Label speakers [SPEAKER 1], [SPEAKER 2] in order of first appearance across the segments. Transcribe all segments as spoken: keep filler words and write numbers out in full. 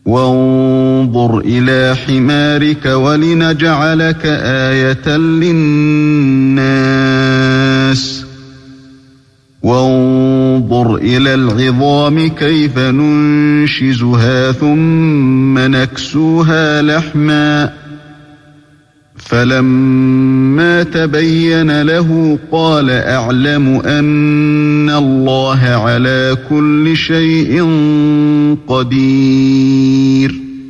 [SPEAKER 1] وَانْظُرْ إِلَى حِمَارِكَ وَلِنَجْعَلَكَ آيَةً لِلنَّاسِ وَانْظُرْ إِلَى الْعِظَامِ كَيْفَ نُنْشِزُهَا ثُمَّ نَكْسُوهَا لَحْمًا فَلَمَّا تَبَيَّنَ لَهُ قَالَ أَعْلَمُ أَنَّ اللّٰهَ عَلَى كُلِّ شَيْءٍ قَدِيرٌ.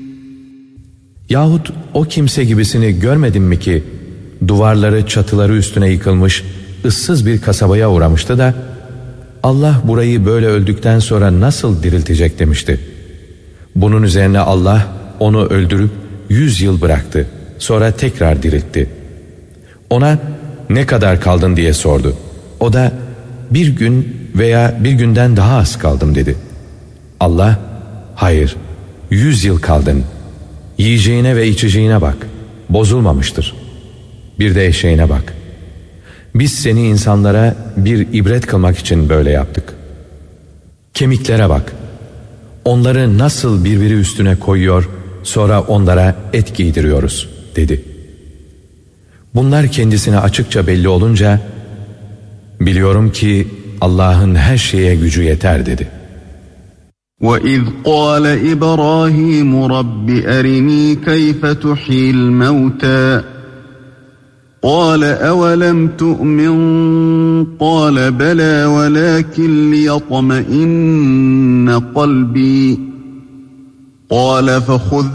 [SPEAKER 2] Yahut o kimse gibisini görmedin mi ki duvarları çatıları üstüne yıkılmış ıssız bir kasabaya uğramıştı da Allah burayı böyle öldükten sonra nasıl diriltecek demişti. Bunun üzerine Allah onu öldürüp yüz yıl bıraktı. Sonra tekrar diriltti. Ona ne kadar kaldın diye sordu. O da bir gün veya bir günden daha az kaldım dedi. Allah, hayır, yüz yıl kaldın. Yiyeceğine ve içeceğine bak, bozulmamıştır. Bir de eşeğine bak. Biz seni insanlara bir ibret kılmak için böyle yaptık. Kemiklere bak. Onları nasıl birbiri üstüne koyuyor, sonra onlara et giydiriyoruz dedi. Bunlar kendisine açıkça belli olunca, biliyorum ki Allah'ın her şeye gücü yeter dedi.
[SPEAKER 1] وَإِذْ قَالَ إِبْرَاهِيمُ رَبِّ أَرِنِي كَيْفَ تُحْيِي الْمَوْتَى قَالَ أَوَلَمْ تُؤْمِنْ قَالَ بَلَى وَلَكِنْ لِيَطْمَئِنَّ قَلْبِي قَالَ فَخُذْ